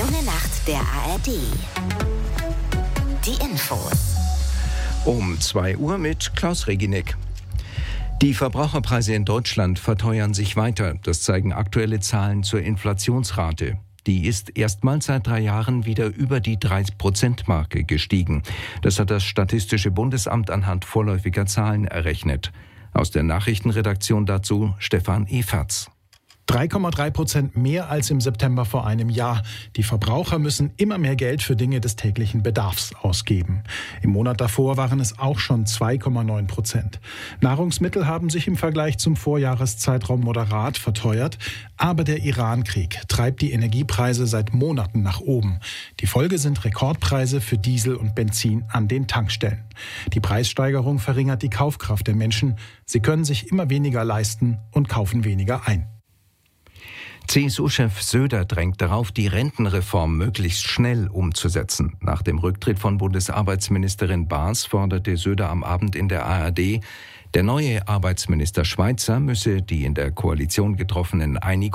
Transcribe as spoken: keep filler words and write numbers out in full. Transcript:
junge Nacht der A R D. Die Infos. Um zwei Uhr mit Klaus Reginek. Die Verbraucherpreise in Deutschland verteuern sich weiter. Das zeigen aktuelle Zahlen zur Inflationsrate. Die ist erstmals seit drei Jahren wieder über die drei Prozent Marke gestiegen. Das hat das Statistische Bundesamt anhand vorläufiger Zahlen errechnet. Aus der Nachrichtenredaktion dazu Stefan Eferts. drei Komma drei Prozent mehr als im September vor einem Jahr. Die Verbraucher müssen immer mehr Geld für Dinge des täglichen Bedarfs ausgeben. Im Monat davor waren es auch schon zwei Komma neun Prozent. Nahrungsmittel haben sich im Vergleich zum Vorjahreszeitraum moderat verteuert. Aber der Iran-Krieg treibt die Energiepreise seit Monaten nach oben. Die Folge sind Rekordpreise für Diesel und Benzin an den Tankstellen. Die Preissteigerung verringert die Kaufkraft der Menschen. Sie können sich immer weniger leisten und kaufen weniger ein. C S U-Chef Söder drängt darauf, die Rentenreform möglichst schnell umzusetzen. Nach dem Rücktritt von Bundesarbeitsministerin Baas forderte Söder am Abend in der A R D, der neue Arbeitsminister Schweizer müsse die in der Koalition getroffenen Einigungen